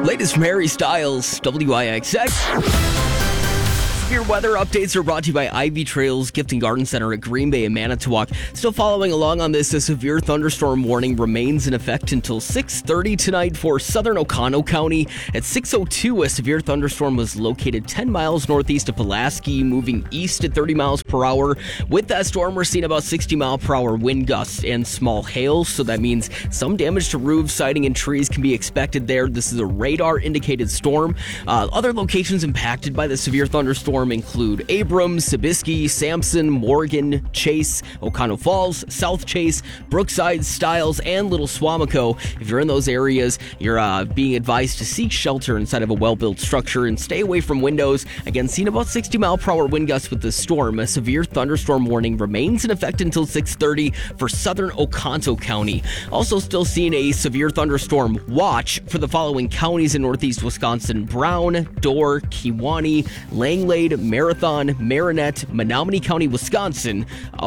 Latest from Harry Styles, WIXX. Severe weather updates are brought to you by Ivy Trails Gift and Garden Center at Green Bay and Manitowoc. Still following along on this, a severe thunderstorm warning remains in effect until 6:30 tonight for southern Oconto County. At 6:02, a severe thunderstorm was located 10 miles northeast of Pulaski, moving east at 30 miles per hour. With that storm, we're seeing about 60 mile per hour wind gusts and small hail, so that means some damage to roofs, siding, and trees can be expected there. This is a radar-indicated storm. Other locations impacted by the severe thunderstorm include Abrams, Sobieski, Sampson, Morgan, Chase, Oconto Falls, South Chase, Brookside, Stiles, and Little Swamico. If you're in those areas, you're being advised to seek shelter inside of a well-built structure and stay away from windows. Again, seeing about 60 mile per hour wind gusts with the storm. A severe thunderstorm warning remains in effect until 6:30 for southern Oconto County. Also still seeing a severe thunderstorm watch for the following counties in northeast Wisconsin: Brown, Dorr, Kewaunee, Langlade, Marathon, Marinette, Menominee County, Wisconsin,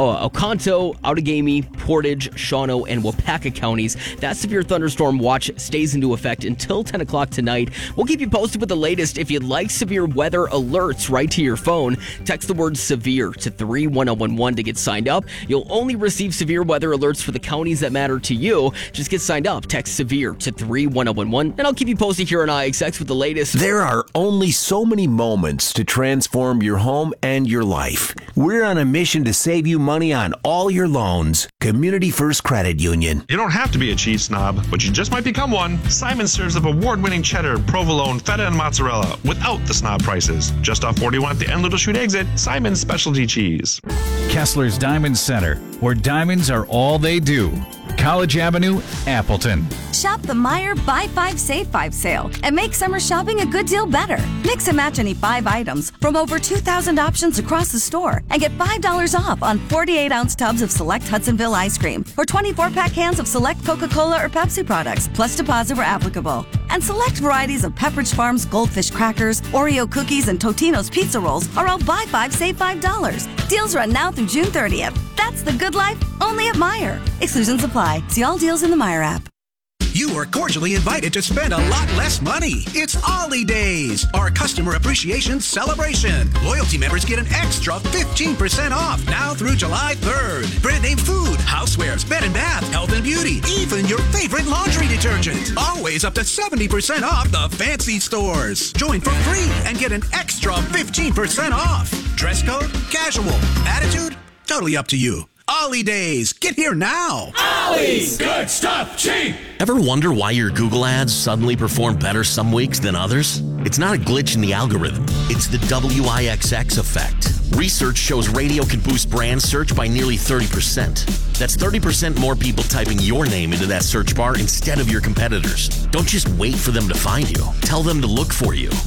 Oconto, Outagamie, Portage, Shawano, and Wapaka counties. That severe thunderstorm watch stays into effect until 10 o'clock tonight. We'll keep you posted with the latest. If you'd like severe weather alerts right to your phone, text the word severe to 31011 to get signed up. You'll only receive severe weather alerts for the counties that matter to you. Just get signed up. Text severe to 31011, and I'll keep you posted here on IXX with the latest. There are only so many moments to transform your home and your life. We're on a mission to save you money on all your loans. Community First Credit Union. You don't have to be a cheese snob, but you just might become one. Simon serves up award-winning cheddar, provolone, feta, and mozzarella without the snob prices. Just off 41 at the End Little Chute exit, Simon's Specialty Cheese. Kessler's Diamond Center, where diamonds are all they do. College Avenue, Appleton. Shop the Meijer Buy 5 Save 5 sale and make summer shopping a good deal better. Mix and match any 5 items from over 2,000 options across the store and get $5 off on 48-ounce tubs of select Hudsonville ice cream or 24-pack cans of select Coca-Cola or Pepsi products, plus deposit where applicable. And select varieties of Pepperidge Farm's Goldfish crackers, Oreo cookies, and Totino's pizza rolls are all Buy 5 Save $5. Deals run now through June 30th. That's the good life, only at Meijer. Exclusions apply. See all deals in the Meijer app. You are cordially invited to spend a lot less money. It's Ollie Days, our customer appreciation celebration. Loyalty members get an extra 15% off now through July 3rd. Brand name food, housewares, bed and bath, health and beauty, even your favorite laundry detergent. Always up to 70% off the fancy stores. Join for free and get an extra 15% off. Dress code, casual, attitude, totally up to you. Ollie Days, get here now. Ollie's good stuff cheap. Ever wonder why your Google ads suddenly perform better some weeks than others? It's not a glitch in the algorithm. It's the WIXX effect. Research shows radio can boost brand search by nearly 30%. That's 30% more people typing your name into that search bar instead of your competitors. Don't just wait for them to find you. Tell them to look for you.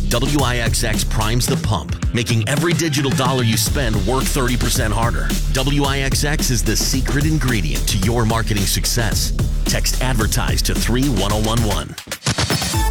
WIXX primes the pump, making every digital dollar you spend work 30% harder. WIXX is the secret ingredient to your marketing success. Text advertise to 31011.